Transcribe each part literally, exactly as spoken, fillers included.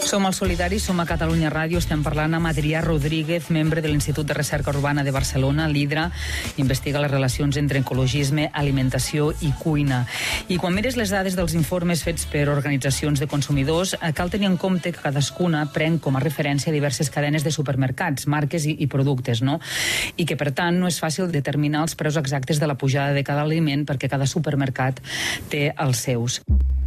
Som al Solidari, som a Catalunya Ràdio, estem parlant amb Adrià Rodríguez, membre de l'Institut de Recerca Urbana de Barcelona, l'Hidra, investiga les relacions entre ecologisme, alimentació i cuina. I quan mires les dades dels informes fets per organitzacions de consumidors, cal tenir en compte que cadascuna pren com a referència diverses cadenes de supermercats, marques i, i productes, no? I que, per tant, no és fàcil determinar els preus exactes de la pujada de cada aliment perquè cada supermercat té els seus.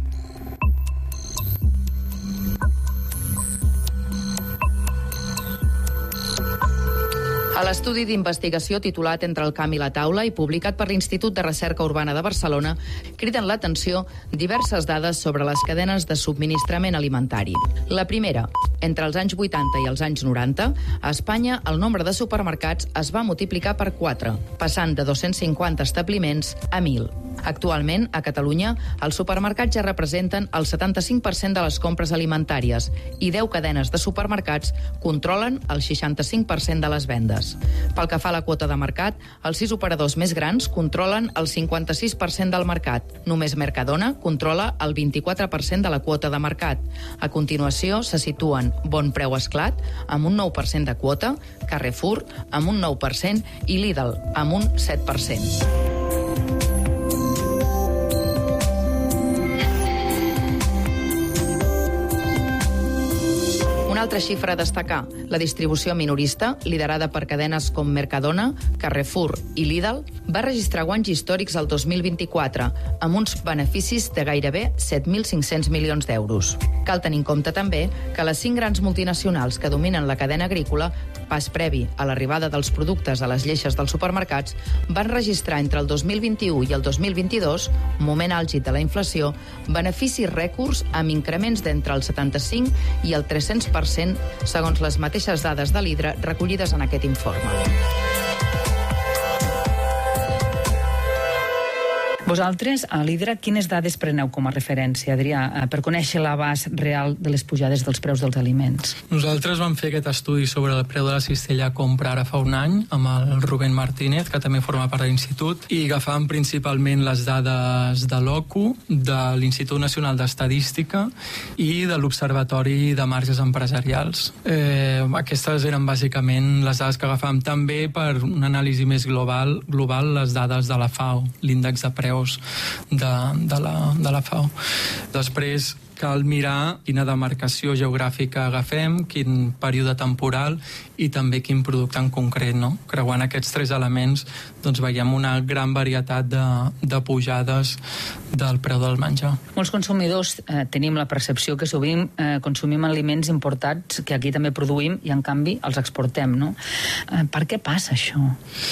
A l'estudi d'investigació titulat Entre el camp i la taula i publicat per l'Institut de Recerca Urbana de Barcelona, criden l'atenció diverses dades sobre les cadenes de subministrament alimentari. La primera, entre els anys vuitanta i els anys noranta, a Espanya el nombre de supermercats es va multiplicar per quatre, passant de dos-cents cinquanta establiments a mil. Actualment, a Catalunya, els supermercats ja representen el setanta-cinc per cent de les compres alimentàries i deu cadenes de supermercats controlen el seixanta-cinc per cent de les vendes. Pel que fa a la quota de mercat, els sis operadors més grans controlen el cinquanta-sis per cent del mercat. Només Mercadona controla el vint-i-quatre per cent de la quota de mercat. A continuació, se situen Bon Preu Esclat, amb un nou per cent de quota, Carrefour, amb un nou per cent, i Lidl, amb un set per cent. Una altra xifra a destacar, la distribució minorista, liderada per cadenes com Mercadona, Carrefour i Lidl, va registrar guanys històrics el dos mil vint-i-quatre, amb uns beneficis de gairebé set mil cinc-cents milions d'euros. Cal tenir en compte també que les cinc grans multinacionals que dominen la cadena agrícola, pas previ a l'arribada dels productes a les lleixes dels supermercats, van registrar entre el dos mil vint-i-u i el dos mil vint-i-dos, moment àlgid de la inflació, beneficis rècords amb increments d'entre el setanta-cinc i el tres-cents per cent, segons les mateixes dades de l'Hidra recollides en aquest informe. Vosaltres, a l'Hidra, quines dades preneu com a referència, Adrià, per conèixer l'abast real de les pujades dels preus dels aliments? Nosaltres vam fer aquest estudi sobre el preu de la cistella a compra ara fa un any amb el Rubén Martínez, que també forma part de l'Institut, i agafàvem principalment les dades de l'O C U, de l'Institut Nacional d'Estadística i de l'Observatori de Marges Empresarials. Eh, aquestes eren bàsicament les dades que agafàvem. També per una anàlisi més global, global les dades de la FAO, l'índex de preus de, de, la, de la FAO. Després cal mirar quina demarcació geogràfica agafem, quin període temporal i també quin producte en concret, no? Creuant aquests tres elements, doncs veiem una gran varietat de, de pujades del preu del menjar. Molts consumidors eh, tenim la percepció que sovint eh, consumim aliments importats que aquí també produïm i en canvi els exportem, no? Eh, per què passa això?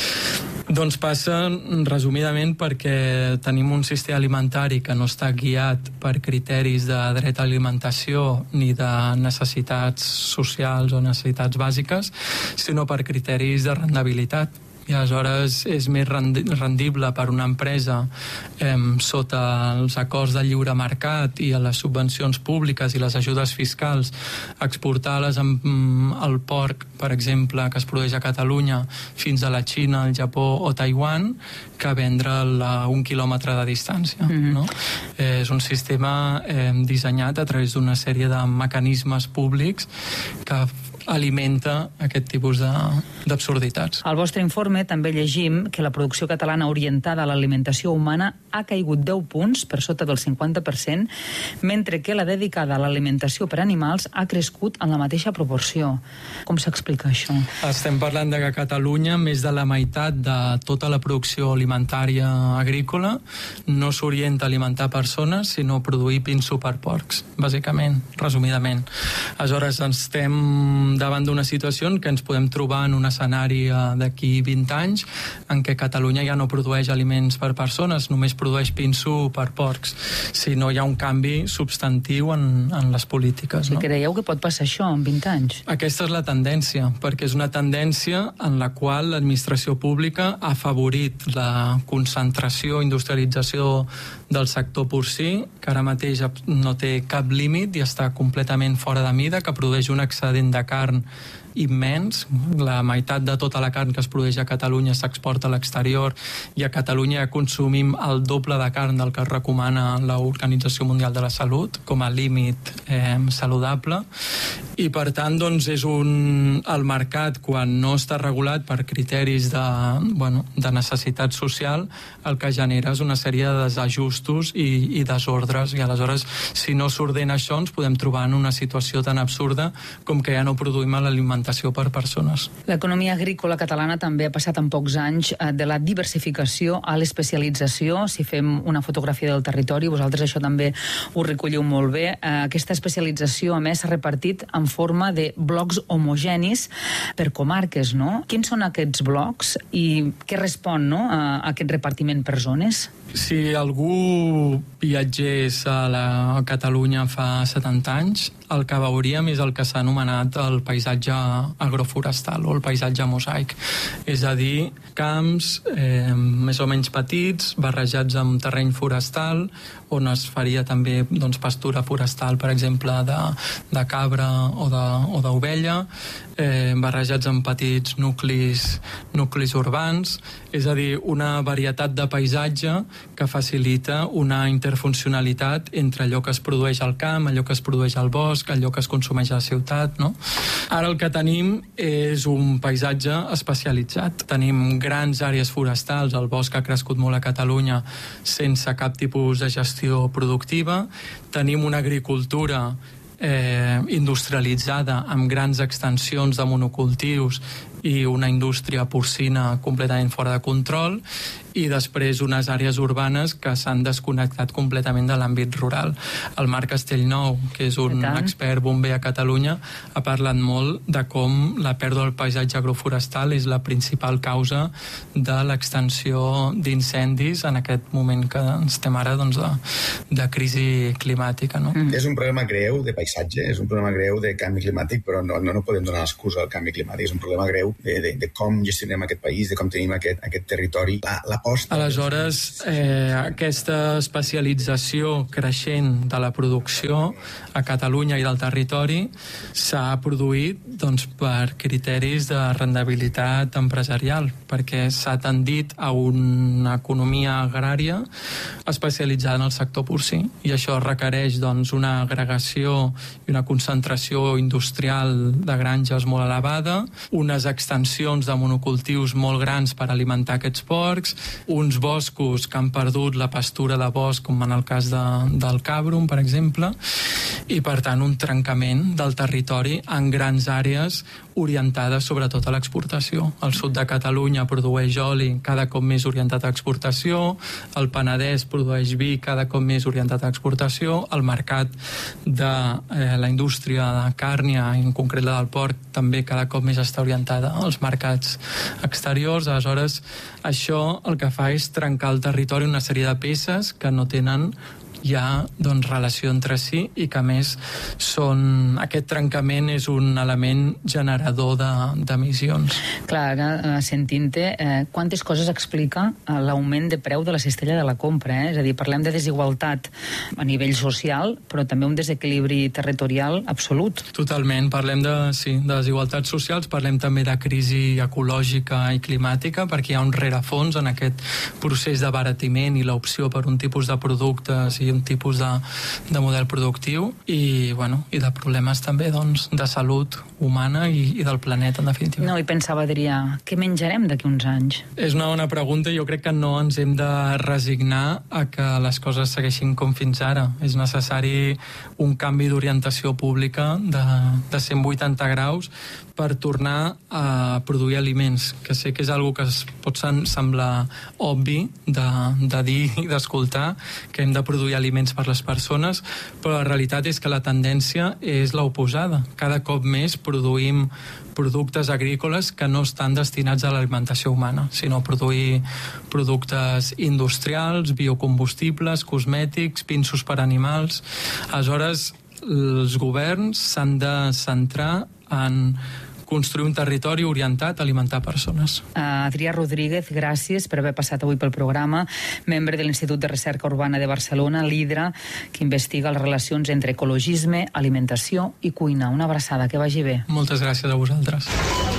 Doncs passa, resumidament, perquè tenim un sistema alimentari que no està guiat per criteris de dret a alimentació ni de necessitats socials o necessitats bàsiques, sinó per criteris de rendibilitat. I aleshores és més rendible per una empresa eh, sota els acords de lliure mercat i a les subvencions públiques i les ajudes fiscals exportar-les al porc, per exemple, que es produeix a Catalunya fins a la Xina, el Japó o Taiwan, que vendre'l a un quilòmetre de distància. Mm-hmm. No? Eh, és un sistema eh, dissenyat a través d'una sèrie de mecanismes públics que alimenta aquest tipus d'absurditats. Al vostre informe també llegim que la producció catalana orientada a l'alimentació humana ha caigut deu punts per sota del cinquanta per cent, mentre que la dedicada a l'alimentació per animals ha crescut en la mateixa proporció. Com s'explica això? Estem parlant de que a Catalunya més de la meitat de tota la producció alimentària agrícola no s'orienta a alimentar persones, sinó a produir pinso per porcs, bàsicament, resumidament. Aleshores, estem davant d'una situació en què ens podem trobar en un escenari d'aquí vint anys en què Catalunya ja no produeix aliments per persones, només produeix pinso per porcs, si no hi ha un canvi substantiu en, en les polítiques. No? I creieu que pot passar això en vint anys? Aquesta és la tendència, perquè és una tendència en la qual l'administració pública ha afavorit la concentració, industrialització del sector porcí, que ara mateix no té cap límit i està completament fora de mida, que produeix un excedent de carn immens. La meitat de tota la carn que es produeix a Catalunya s'exporta a l'exterior i a Catalunya consumim el doble de carn del que recomana l'Organització Mundial de la Salut com a límit eh, saludable. I per tant, doncs, és un... el mercat, quan no està regulat per criteris de, bueno, de necessitat social, el que genera és una sèrie de desajustos i, i desordres, i aleshores, si no s'ordena això, ens podem trobar en una situació tan absurda com que ja no produïm l'alimentació per persones. L'economia agrícola catalana també ha passat en pocs anys de la diversificació a l'especialització. Si fem una fotografia del territori, vosaltres això també ho recolliu molt bé. Aquesta especialització, a més, s'ha repartit en forma de blocs homogenis per comarques, no? Quins són aquests blocs i què respon, no, a aquest repartiment per zones? Si algú viatgés a la a Catalunya fa setanta anys, el que veuríem és el que s'ha anomenat el paisatge agroforestal o el paisatge mosaic. És a dir, camps eh, més o menys petits, barrejats amb terreny forestal, on es faria també doncs, pastura forestal, per exemple, de, de cabra o d'ovella, eh, barrejats amb petits nuclis, nuclis urbans, és a dir, una varietat de paisatge que facilita una interfuncionalitat entre allò que es produeix al camp, allò que es produeix al bosc, allò que es consumeix a la ciutat, no? Ara el que tenim és un paisatge especialitzat. Tenim grans àrees forestals, el bosc ha crescut molt a Catalunya sense cap tipus de gestió productiva. Tenim una agricultura eh, industrialitzada amb grans extensions de monocultius i una indústria porcina completament fora de control, i després unes àrees urbanes que s'han desconnectat completament de l'àmbit rural. El Marc Castellnou, que és un expert bomber a Catalunya, ha parlat molt de com la pèrdua del paisatge agroforestal és la principal causa de l'extensió d'incendis en aquest moment que estem ara, doncs, de, de crisi climàtica, no? Mm. És un problema greu de paisatge, és un problema greu de canvi climàtic, però no, no, no podem donar l'excusa al canvi climàtic. És un problema greu de, de, de com gestionem aquest país, de com tenim aquest, aquest territori. La, la posta... Aleshores, eh, aquesta especialització creixent de la producció a Catalunya i del territori s'ha produït, doncs, per criteris de rendibilitat empresarial, perquè s'ha tendit a una economia agrària especialitzada en el sector porcí, i això requereix, doncs, una agregació i una concentració industrial de granges molt elevada, unes extensions de monocultius molt grans per alimentar aquests porcs, uns boscos que han perdut la pastura de bosc, com en el cas de, del Cabrum, per exemple, i, per tant, un trencament del territori en grans àrees orientades sobretot a l'exportació. El sud de Catalunya produeix oli cada cop més orientat a exportació, el Penedès produeix vi cada cop més orientat a exportació, el mercat de eh, la indústria de càrnia, en concret la del porc, també cada cop més està orientada als mercats exteriors. Aleshores, això el que fa és trencar el territori en una sèrie de peces que no tenen hi ha, doncs, relació entre si, i que, a més, són... aquest trencament és un element generador d'emissions. De, Clar, ara, sentint-te, eh, quantes coses explica l'augment de preu de la cistella de la compra, eh? És a dir, parlem de desigualtat a nivell social, però també un desequilibri territorial absolut. Totalment, parlem de, sí, de desigualtats socials, parlem també de crisi ecològica i climàtica, perquè hi ha un rerefons en aquest procés d'abaratiment i l'opció per un tipus de productes i un tipus de, de model productiu, i, bueno, i de problemes també, doncs, de salut humana i, i del planeta, en definitiva. No, i pensava, Adrià, què menjarem d'aquí uns anys? És una bona pregunta, i jo crec que no ens hem de resignar a que les coses segueixin com fins ara. És necessari un canvi d'orientació pública de, de cent vuitanta graus per tornar a produir aliments, que sé que és algo que es pot semblar obvi de, de dir i d'escoltar, que hem de produir aliments per les persones, però la realitat és que la tendència és l'oposada. Cada cop més produïm productes agrícoles que no estan destinats a l'alimentació humana, sinó a produir productes industrials, biocombustibles, cosmètics, pinsos per animals. Aleshores, els governs s'han de centrar en construir un territori orientat a alimentar persones. Uh, Adrià Rodríguez, gràcies per haver passat avui pel programa, membre de l'Institut de Recerca Urbana de Barcelona, l'Hidra, que investiga les relacions entre ecologisme, alimentació i cuina. Una abraçada, que vagi bé. Moltes gràcies a vosaltres.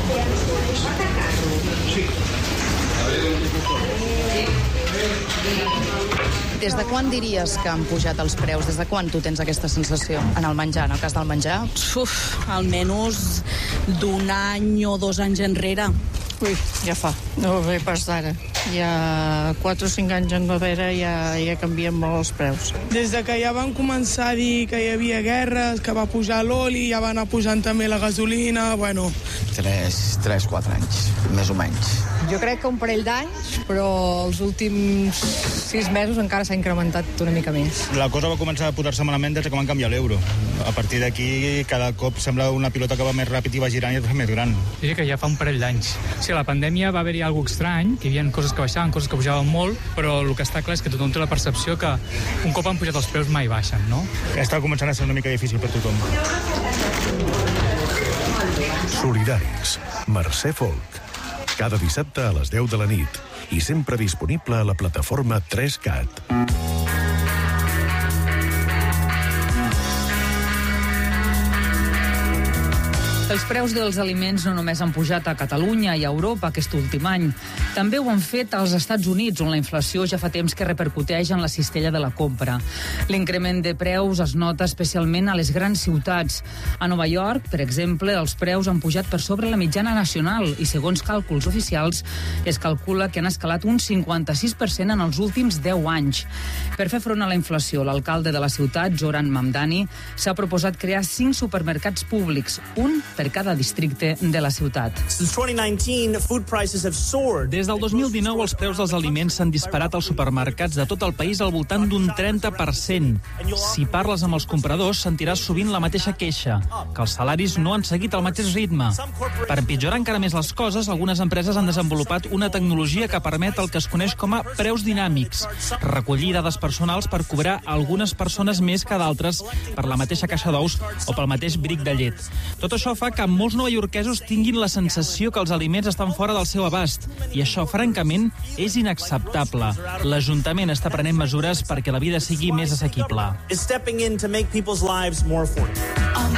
Des de quan diries que han pujat els preus? Des de quan tu tens aquesta sensació en el menjar, en el cas del menjar? Uf, almenys d'un any o dos anys enrere. Ui, ja fa, no ve pas d'ara. Ja quatre o cinc anys enrere ja, ja canvien molt els preus. Des de que ja van començar a dir que hi havia guerres, que va pujar l'oli, ja va anar pujant també la gasolina, bueno... Tres, tres, quatre anys, més o menys. Jo crec que un parell d'anys, però els últims sis mesos encara s'ha incrementat una mica més. La cosa va començar a posar-se malament des que van canviar l'euro. A partir d'aquí, cada cop sembla una pilota que va més ràpid i va girant i es fa més gran. Diria que ja fa un parell d'anys. Sí, a la pandèmia va haver-hi alguna cosa estrany, que hi havia coses que baixaven, coses que pujaven molt, però el que està clar és que tothom té la percepció que un cop han pujat els preus mai baixen, no? Està començant a ser una mica difícil per tothom. Solidaris, Mercè Folk. Cada dissabte a les deu de la nit i sempre disponible a la plataforma tres cat. Els preus dels aliments no només han pujat a Catalunya i a Europa aquest últim any, també ho han fet als Estats Units, on la inflació ja fa temps que repercuteix en la cistella de la compra. L'increment de preus es nota especialment a les grans ciutats. A Nova York, per exemple, els preus han pujat per sobre la mitjana nacional i, segons càlculs oficials, es calcula que han escalat un cinquanta-sis per cent en els últims deu anys. Per fer front a la inflació, l'alcalde de la ciutat, Zoran Mamdani, s'ha proposat crear cinc supermercats públics, un per cada districte de la ciutat. Des del dos mil dinou, els preus dels aliments s'han disparat als supermercats de tot el país al voltant d'un trenta per cent. Si parles amb els compradors, sentiràs sovint la mateixa queixa, que els salaris no han seguit el mateix ritme. Per empitjorar encara més les coses, algunes empreses han desenvolupat una tecnologia que permet el que es coneix com a preus dinàmics, recollir dades personals per cobrar algunes persones més que d'altres per la mateixa caixa d'ous o pel mateix bric de llet. Tot això fa que molts novaiorquesos tinguin la sensació que els aliments estan fora del seu abast, i això, francament, és inacceptable. L'Ajuntament està prenent mesures perquè la vida sigui més assequible.